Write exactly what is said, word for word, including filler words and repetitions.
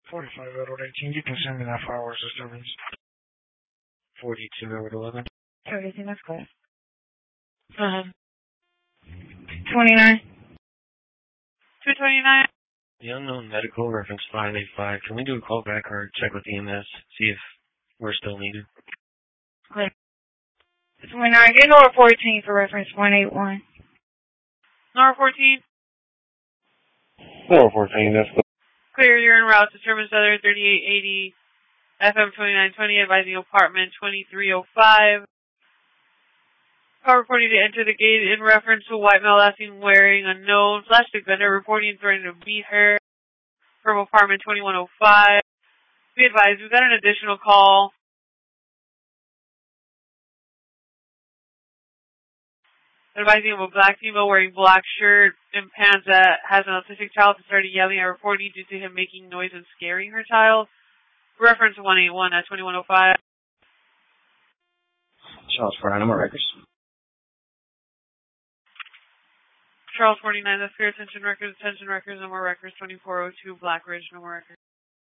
forty-five out of eighteen. You can send me that five hours disturbance. forty-two out of eleven. thirty-two, that's clear. Uh-huh. twenty-nine. two twenty-nine. The unknown medical reference five eight five. Can we do a call back or check with E M S, see if we're still needed? Clear. twenty-nine. Get Nora fourteen for reference one eight one. Nora fourteen. Nora fourteen, that's clear. Clear, you're en route to Sherman Southern thirty-eight eighty, F M twenty-nine twenty, advising apartment twenty-three oh five. Car reporting to enter the gate in reference to a white male last seen wearing unknown plastic vendor reporting threatening to beat her from apartment twenty-one oh five. Be advised, we've got an additional call. Advising of a black female wearing black shirt and pants that has an autistic child who started yelling at reporting due to him making noise and scaring her child. Reference one eight one at twenty-one oh five. Charles for Animal Records. Charles forty-nine, that's clear. Attention records, attention records, no more records. twenty-four oh two, Black Ridge, no more records.